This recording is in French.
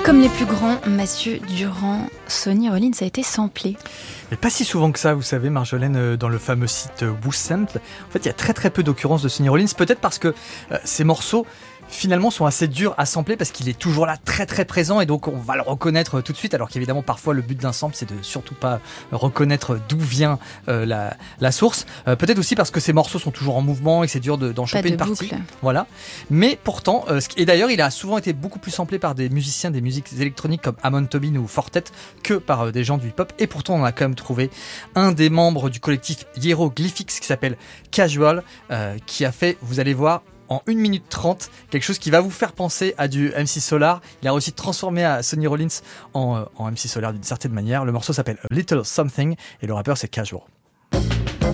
Comme les plus grands, Mathieu Durand, Sonny Rollins a été samplé. Mais pas si souvent que ça, vous savez, Marjolaine, dans le fameux site WhoSample. En fait, il y a très très peu d'occurrences de Sonny Rollins, peut-être parce que ces morceaux finalement sont assez durs à sampler parce qu'il est toujours là très très présent et donc on va le reconnaître tout de suite, alors qu'évidemment parfois le but d'un sample c'est de surtout pas reconnaître d'où vient la source, peut-être aussi parce que ces morceaux sont toujours en mouvement et que c'est dur d'en choper une partie, voilà. Mais pourtant, et d'ailleurs il a souvent été beaucoup plus samplé par des musiciens des musiques électroniques comme Amon Tobin ou Fortet que par des gens du hip-hop, et pourtant on a quand même trouvé un des membres du collectif Hieroglyphics qui s'appelle Casual, qui a fait, vous allez voir, en 1 minute 30, quelque chose qui va vous faire penser à du MC Solar. Il a réussi de transformer Sonny Rollins en MC Solar d'une certaine manière. Le morceau s'appelle A Little Something et le rappeur c'est Casual.